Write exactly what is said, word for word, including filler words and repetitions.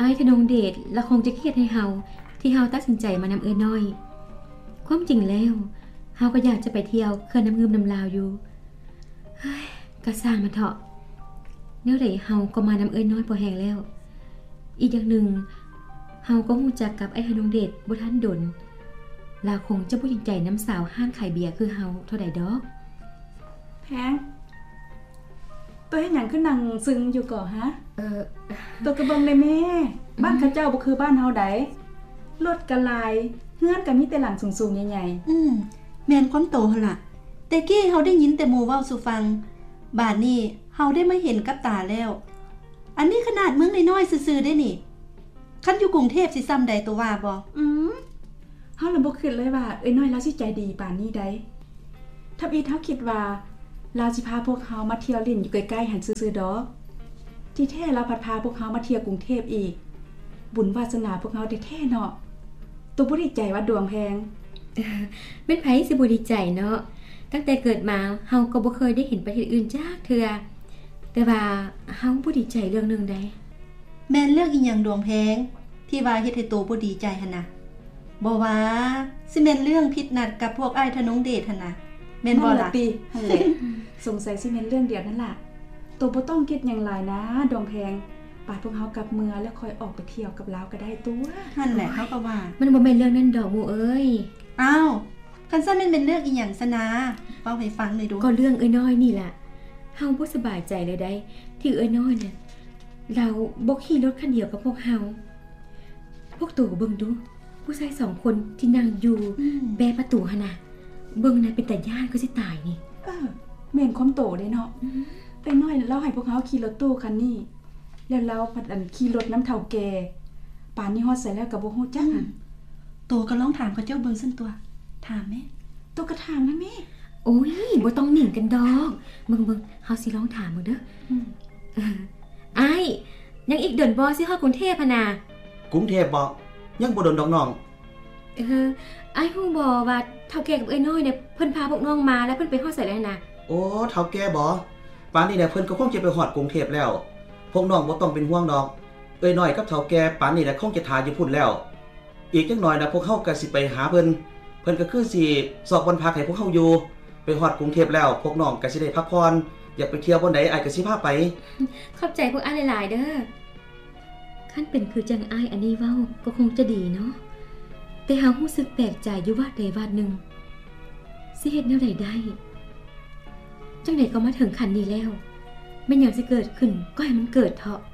อ้ายธนงเดชละคงจะเครียดให้เฮาที่เฮาตัดสินใจมานำเอ้ยน้อยความจริงแล้วเฮาก็อยากจะไปเที่ยวเขื่อนน้ำงืมน้ำลาวอยู่เฮ้ยก็สร้างมาเถอะแนวใดเฮาก็มานำเอ้ยน้อยพอแห้งแล้วอีกอย่างหนึ่งเฮาก็ฮู้จักกับไอ้ธนงเดชบ่ทันดนลาคงจะบ่จริงใจน้ำสาวห้างขายเบียร์คือเฮาเท่าใดดอกแพงตัวเฮ็ดหยังขึ้นนั่งซึงอยู่ก่อฮะเออตัวกระเบิงได้แม่บ้านข้าเจ้าบ่คือบ้านเฮาใดรถกะลายเฮือนก็มีแต่หลังสูงๆใหญ่ๆอืมแม่นความโตหั่นล่ะแต่กี้เฮาได้ยินแต่หมู่เว้าสู่ฟังบาดนี้เฮาได้มาเห็นกับตาแล้วอันนี้ขนาดเมืองน้อยๆซื่อๆได้นี่คันอยู่กรุงเทพสิซ้ำใดตัวว่าบ่อืมเฮาละบ่คิดเลยว่าเอ้ยน้อยแล้วสิใจดีปานนี้ได้ถ้าอีเฮาคิดว่าลาสิพาพวกเฮามาเที่ยวเล่นอยู่ใกล้ๆหันซื่อๆดอกที่แท้ลาพัดพาพวกเฮามาเที่ยวกรุงเทพอีกบุญวาสนาพวกเฮาแท้ๆเนาะตัวบ่ดีใจว่าดวงแพงแม่นไผสิบ่ดีใจเนาะตั้งแต่เกิดมาเฮาก็บ่เคยได้เห็นประเทศอื่นจักเทื่อแต่ว่าเฮาบ่ดีใจเรื่องนึงใดแม่นเรื่องอีหยังดวงแพงที่ว่าเฮ็ดให้โตบ่ดีใจหั่นน่ะบ่ว่าสิแม่นเรื่องผิดนัดกับพวกอ้ายธนงเดชหั่นน่ะแม่นบ่ล่ะปีหั่นแหละสงสัยสิแม่นเรื่องเดียวนั่นล่ะตัวบ่ต้องคิดหยังหลายนะดวงแพงปาดพวกเฮากลับเมืองแล้วค่อยออกไปเที่ยวกับลาวก็ได้ตัวนั่นแหละเฮาก็ว่ามันบ่แม่นเรื่องนั้นดอกหมู่เอ้ยอ้าวคันซั่นมันเป็นเรื่องอีหยังซะนะเว้าให้ฟังหน่อยดูก็เรื่องเอ้ยน้อยนี่ล่ะเฮาบ่สบายใจเลยได้ที่เอ้ยน้อยเนี่ยเราบ่ขี่รถคันเดียวกับพวกเฮาพวกตู่เบิ่งดูผู้ชายสองคนที่นั่งอยู่แบะประตูหั่นน่ะเบิ่งน่ะเป็นตาย้านก็สิตายนี่เออแม่นความโตเด้เนาะไอ้น้อยเล่าให้พวกเฮาขี่รถตู้คันนี้แล้วเราพัดอันขี่รถน้ำเฒ่าแก่ป่านนี้ฮอดใส่แล้วก็บ่ฮู้จักหั่นโตก็ลองถามเขาเจ้าเบิ่งซั่นตัวถามแม่โตก็ถามนะแม่โอ้ยบ่ต้องหนิ่งกันดอกเบิ่งๆเฮาสิลองถามมึงเด้อเอออ้ายยังอีกเดือนบ่สิฮอดกรุงเทพฯน่ะกรุงเทพบ่ยังบ่โดนดอกน้องเอออ้ายฮู้บ่ว่าเฒ่าแก่กับเอ้ยน้อยเนี่ยเพิ่นพาพวกน้องมาแล้วเพิ่นไปฮอดไสแล้วน่ะโอ้เฒ่าแก่บ่ป่านนี้เนี่ยเพิ่นก็คงจะไปฮอดกรุงเทพแล้วพวกน้องบ่ต้องเป็นห่วงดอกเอ้ยน้อยกับเฒ่าแก่ป่านนี้น่ะคงจะท่าอยู่พุ่นแล้วอีกจักหน่อยน่ะพวกเฮาก็สิไปหาเพิ่นเพิ่นก็คือสิสอบบ่อนพักให้พวกเฮาอยู่ไปฮอดกรุงเทพแล้วพวกน้องก็สิได้พักผ่อนอยากไปเที่ยวบ่อนใดอ้ายก็สิพาไปขอบใจพวกอ้ายหลายๆเด้อคันเป็นคือจังอ้ายอันนี้เว้าก็คงจะดีเนาะแต่เฮารู้สึกแปลกใจอยู่ว่าใดว่านึงสิเฮ็ดแนวใดได้จังได๋ก็มาถึงขั้นนี้แล้วแม่นหยังสิเกิดขึ้นก็ให้มันเกิดเถาะ